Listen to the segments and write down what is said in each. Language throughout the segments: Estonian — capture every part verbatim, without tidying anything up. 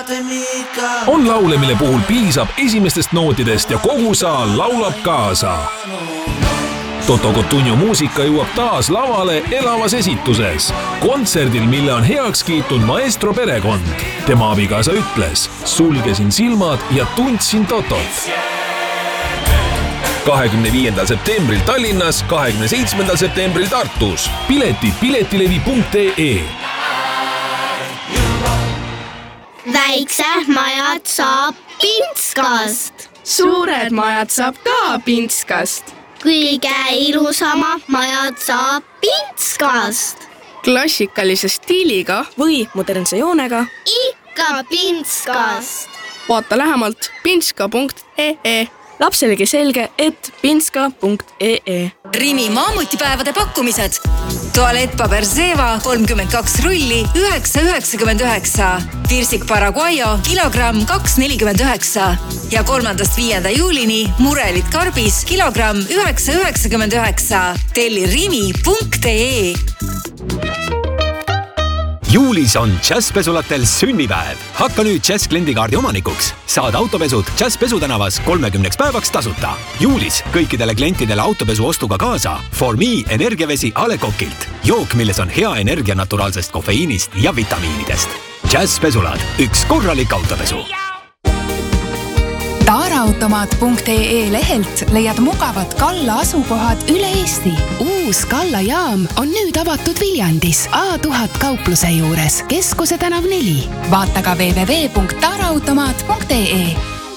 on laule, mille puhul piisab esimestest nootidest ja kogu saal laulab kaasa. Toto Cotugno muusika jõuab taas lavale elavas esituses. Kontserdil, mille on heaks kiitnud maestro perekond. Tema abikaasa ütles, sulgesin silmad ja tundsin Totot. kahekümne viiendal septembril Tallinnas, kahekümne seitsmendal septembril Tartus. Piletid piletilevi punkt ee. Väiksed majad saab Pintskast. Suured majad saab ka Pintskast. Kõige ilusama majad saab Pintskast. Klassikalise stiiliga või modernse joonega ikka Pintskast. Vaata lähemalt pintska punkt ee. Lapselegi selge, et pintska punkt ee. Rimi maamutipäevade pakkumised. Tualettpaber Zeva kolmkümmend kaks rulli üheksa üheksakümmend üheksa. Tirsik Paraguayo kilogramm kaks nelikümmend üheksa. Ja kolmandast viienda juulini murelit karbis kilogramm üheksa üheksakümmend üheksa. Telli rimi punkt ee. Juulis on Jazzpesulatel sünnipäev. Hakka nüüd Jazz kliendikaardi omanikuks. Saad autopesud Jazz Pesutänavas kolmekümneks päevaks tasuta. Juulis kõikidele klientidele autopesu ostuga kaasa For Me energiavesi A Le Coqilt. Jook, milles on hea energia naturaalsest kofeiinist ja vitamiinidest. Jazz Pesulad, üks korralik autopesu. Taaraautomaat punkt ee lehelt leiad mugavad Kalla asukohad üle Eesti. Uus Kalla jaam on nüüd avatud Viljandis A tuhat kaupluse juures, Keskuse tänav neli. Vaata ka w w w punkt taaraautomaat punkt ee.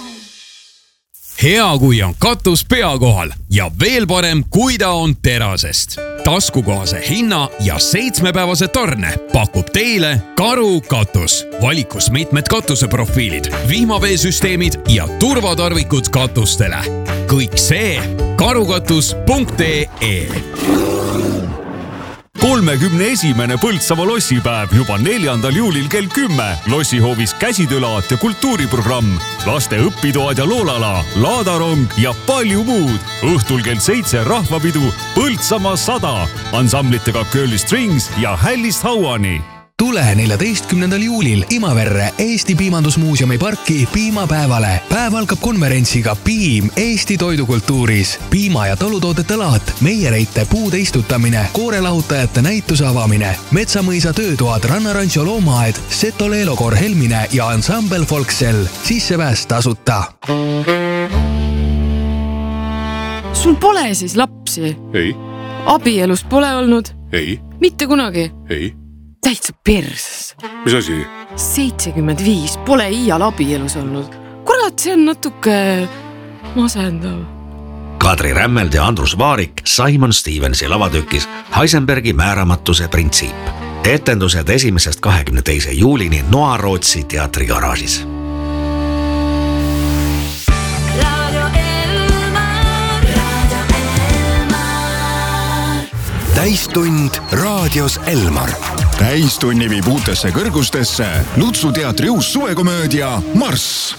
Hea, kui on katus pea kohal ja veel parem, kui ta on terasest. Taskukohase hinna ja seitsmepäevase tarne pakub teile Karu katus. Valikus mitmed katuseprofiilid, vihmaveesüsteemid ja turvatarvikud katustele. Kõik see karukatus punkt ee. kolmekümne esimene Põltsamaa lossipäev juba neljandal juulil kell kümme. Lossihoovis käsitöölaat ja kultuuriprogramm, laste õpitoad ja loolala, laadarong ja palju muud. Õhtul kell seitse rahvapidu Põltsamaa sada, ansamblitega Curly Strings ja Hällist Hauani. Tule neljateistkümnendal juulil Imaverre Eesti Piimandusmuuseumi parki piimapäevale. Päev algab konverentsiga Piim Eesti toidukultuuris. Piima- ja tolutoodete laat, meiereite puude istutamine, koorelahutajate näituse avamine, Metsamõisa töötoad, Rannarancho loomaaed, Seto Leelokoor Helmine ja ansambel Folksel. Sissepääs tasuta. Sul pole siis lapsi? Ei. Abielus pole olnud? Ei. Mitte kunagi? Ei. Täitsa perses. Mis asi? seitsekümmend viis pole iial abielus olnud. Kurat, see on natuke masendav. Kadri Rämmeld ja Andrus Vaarik Simon Stevensi lavatükis Heisenbergi määramatuse printsiip. Etendused esimesest kahekümne teise juulini Noa Rootsi teatrigaraažis. Täistund raadios Elmar. Täistunni viib uutesse kõrgustesse Lutsu teatri uus suvekomöödia Marss.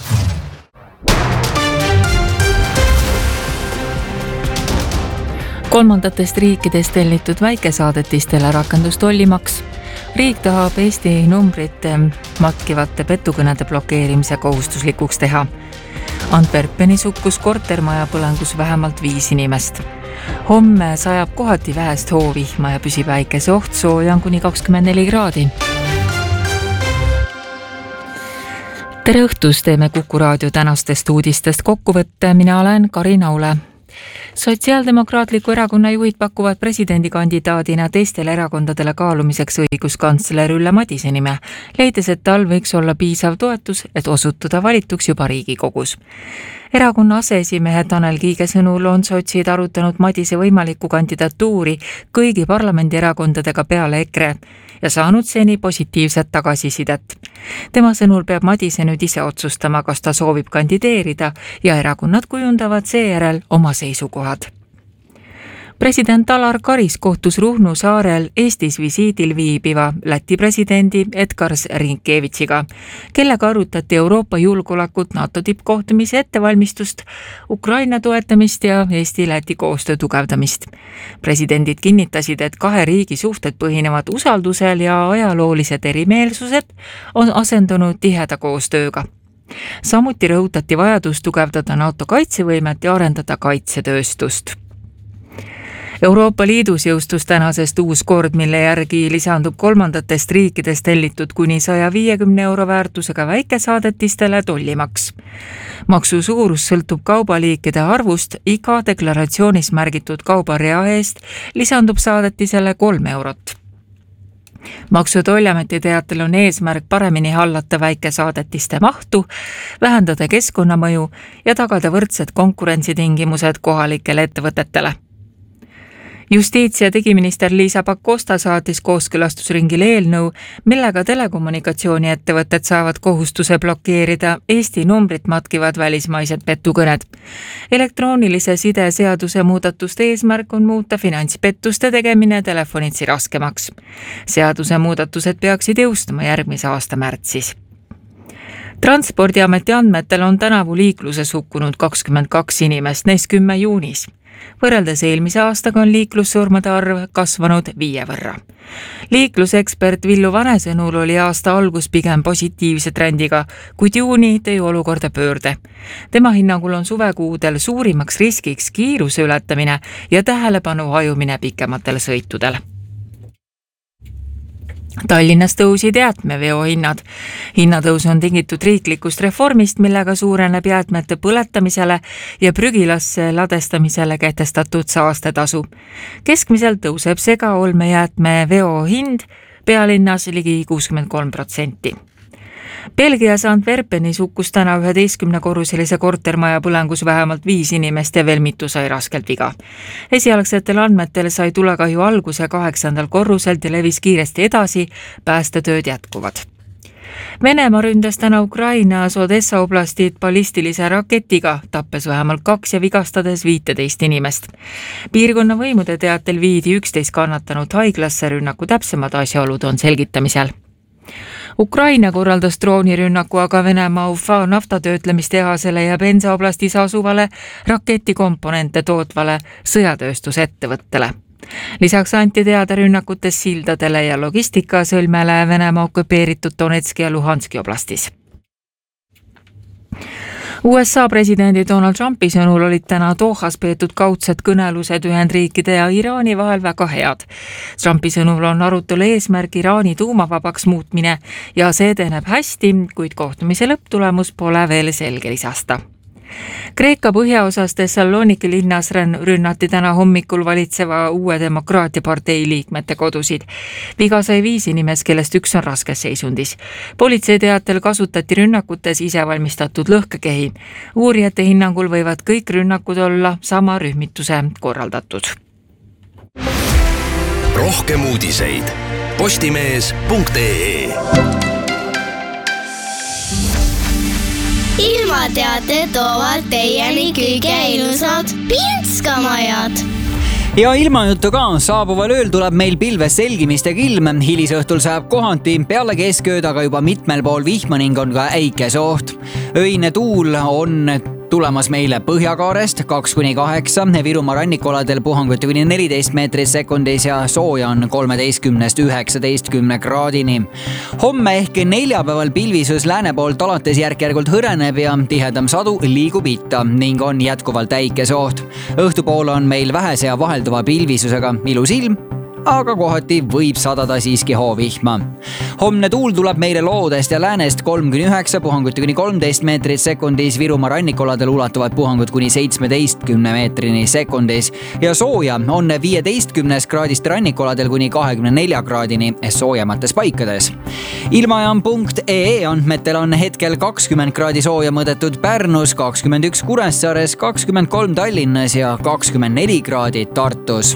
Kolmandatest riikidest tellitud väikesaadetistele rakendus tollimaks. Riik tahab Eesti numbrite matkivate petukõnede blokeerimise kohustuslikuks teha. Antwerpenis hukkus kortermaja põlengus vähemalt viis inimest. Homme sajab kohati vähest hoovihma ja püsib väikese oht, sooja on kuni kakskümmend neli kraadi. Tere õhtust, teeme Kuku raadio tänastest uudistest kokkuvõtte. Mina olen Karin Aule. Sotsiaaldemokraatliku erakonna juhid pakuvad presidendikandidaadina teistele erakondadele kaalumiseks õiguskantsler Ülle Madise nime, leides, et tal võiks olla piisav toetus, et osutuda valituks juba Riigikogus. Erakonna aseesimehe Tanel Kiige sõnul on sotsid arutanud Madise võimalikku kandidatuuri kõigi parlamendierakondadega peale EKRE ja saanud seni positiivset tagasisidet. Tema sõnul peab Madise nüüd ise otsustama, kas ta soovib kandideerida ja erakonnad kujundavad seejärel oma seisukohad. President Alar Karis kohtus Ruhnu saarel Eestis visiidil viibiva Läti presidendi Edgars Rinkevitsiga, kellega arutati Euroopa julgeolekut, NATO tippkohtumise ettevalmistust, Ukraina toetamist ja Eesti-Läti koostöö tugevdamist. Presidendid kinnitasid, et kahe riigi suhted põhinevad usaldusel ja ajaloolised erimeelsused on asendunud tiheda koostööga. Samuti rõhutati vajadus tugevdada NATO kaitsevõimet ja arendada kaitsetööstust. Euroopa Liidus jõustus tänasest uus kord, mille järgi lisandub kolmandatest riikidest tellitud kuni saja viiekümne euro väärtusega väikesaadetistele tollimaks. Maksu suurus sõltub kaubaliikide arvust, iga deklaratsioonis märgitud kaubarea eest lisandub saadetisele kolm eurot. Maksu- ja Tolliameti teatel on eesmärk paremini hallata väikesaadetiste mahtu, vähendada keskkonnamõju ja tagada võrdsed konkurentsitingimused kohalikele ettevõtetele. Justiits- ja digiminister Liisa Pakosta saatis kooskõlastusringil eelnõu, millega telekommunikatsiooni ettevõtted saavad kohustuse blokeerida Eesti numbrit matkivad välismaised petukõned. Elektroonilise side seaduse muudatuste eesmärk on muuta finantspettuste tegemine telefonitsi raskemaks. Seaduse muudatused peaksid jõustuma järgmise aasta märtsis. Transpordiameti andmetel on tänavu liikluses hukkunud kakskümmend kaks inimest, neist kümme juunis. Võrreldes eelmise aastaga on liiklussurmade arv kasvanud viie võrra. Liiklusekspert Villu Vane sõnul oli aasta algus pigem positiivse trendiga, kuid juuni tõi olukorda pöörde. Tema hinnangul on suvekuudel suurimaks riskiks kiiruse ületamine ja tähelepanu hajumine pikematel sõitudel. Tallinnas tõusid jäätmeveo hinnad. Hinnatõus on tingitud riiklikust reformist, millega suureneb jäätmete põletamisele ja prügilasse ladestamisele kehtestatud saastetasu. Keskmiselt tõuseb segaolmejäätmeveo hind pealinnas ligi kuuskümmend kolm protsenti. Belgias Antwerpenis hukkus täna üheteistkümne korruselise kortermaja põlengus vähemalt viis inimest ja veel mitu sai raskelt viga. Esialgsetel andmetel sai tulekahju alguse kaheksandal korruselt ja levis kiiresti edasi, päästetööd jätkuvad. Venemaa ründas täna Ukrainas Odessa oblastit ballistilise raketiga, tappes vähemalt kaks ja vigastades viiteist inimest. Piirkonna võimude teatel viidi üksteist kannatanud haiglasse, rünnaku täpsemad asjaolud on selgitamisel. Ukraina korraldas droonirünnaku aga Venemaa Ufa naftatöötlemistehasele ja Penza oblastis asuvale raketikomponente tootvale sõjatööstusettevõttele. Lisaks anti teada rünnakutes sildadele ja logistikasõlmele Venemaa okupeeritud Donetski ja Luhanski oblastis. U S A presidendi Donald Trumpi sõnul olid täna Dohas peetud kaudsed kõnelused Ühendriikide ja Iraani vahel väga head. Trumpi sõnul on arutelu eesmärk Iraani tuumavabaks muutmine ja see edeneb hästi, kuid kohtumise lõpptulemus pole veel selge, lisasta. Kreeka põhjaosas Thessaloniki linnas rünnati täna hommikul valitseva uue demokraatiapartei liikmete kodusid. Viga sai viis inimest, kellest üks on raskes seisundis. Politsei teatel kasutati rünnakutes isevalmistatud lõhkekehi. Uurijate hinnangul võivad kõik rünnakud olla sama rühmituse korraldatud. Rohkem uudiseid postimees punkt ee. Ilmateate toovad teieni kõige ilusad Pinskamajad. Ja ilmajutu ka, saabuval ööl tuleb meil pilves selgimist ja kilm. Hilisõhtul saab kohanti peale keskööd, aga juba mitmel pool vihma ning on ka äikesoht. Öine tuul on tulemas meile Põhjakaarest kaks kuni kaheksa, Virumaa rannikualadel puhanguti kuni neliteist meetrit sekundis ja sooja on kolmeteistkümnest üheksateistkümne kraadini. Homme ehk neljapäeval pilvisus lääne poolt alates järk-järgult hõreneb ja tihedam sadu liigub itta ning on jätkuvalt äikesoht. Õhtupool on meil vähese ja vahelduva pilvisusega ilus ilm, aga kohati võib sadada siiski hoovihma. Homne tuul tuleb meile loodest ja läänest kolm kuni üheksa, puhangut kuni kolmteist meetrit sekundis, Virumaa rannikualadel ulatuvad puhangud kuni seitsmeteistkümne meetrini sekundis ja sooja on viieteistkümnest kraadist rannikualadel kuni kahekümne nelja kraadini soojemates paikades. Ilmajaam punkt ee andmetel on hetkel kakskümmend kraadi sooja mõõdetud Pärnus, kakskümmend üks Kuressaares, kakskümmend kolm Tallinnas ja kakskümmend neli kraadi Tartus.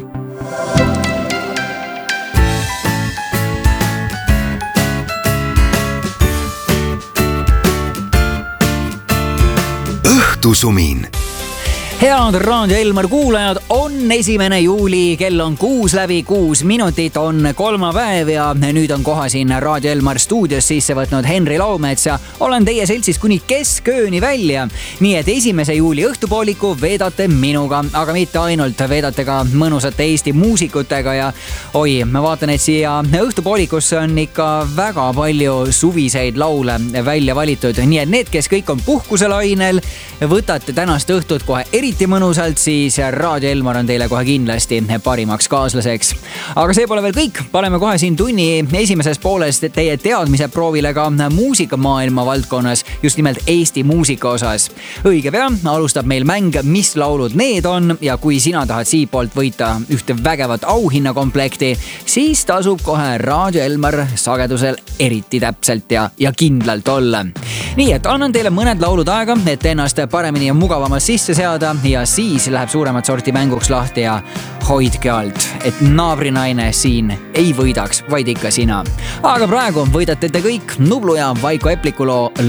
Õhtusumin. head Raadio Elmar kuulajad, on esimene juuli, kell on kuus läbi kuus minutit, on kolmapäev ja nüüd on koha siin Raadio Elmar stuudios sisse võtnud Henri Laumets ja olen teie seltsis kuni keskööni välja. Nii et esimese juuli õhtupooliku veedate minuga, aga mitte ainult, veedate ka mõnusate Eesti muusikutega ja oi, ma vaatan, et siia õhtupoolikusse on ikka väga palju suviseid laule välja valitud. Nii et need, kes kõik on puhkuselainel, võtate tänast õhtut kohe eriti mõnusalt, siis Raadio Elmar on teile kohe kindlasti parimaks kaaslaseks. Aga see pole veel kõik, paneme kohe siin tunni esimeses pooles teie teadmise proovile ka muusikamaailma valdkonnas, just nimelt Eesti muusika osas. Õige pea alustab meil mäng, mis laulud need on ja kui sina tahad siit poolt võita ühte vägevat auhinnakomplekti, siis tasub kohe Raadio Elmar sagedusel eriti täpselt ja, ja kindlalt olla. Nii et annan teile mõned laulud aega, et ennast paremini ja mugavamalt sisse seada ja siis läheb suuremat sorti mänguks lahti ja hoidke alt, et naabrinaine siin ei võidaks, vaid ikka sina. Aga praegu võidate te kõik Nublu ja Vaiko Epliku loo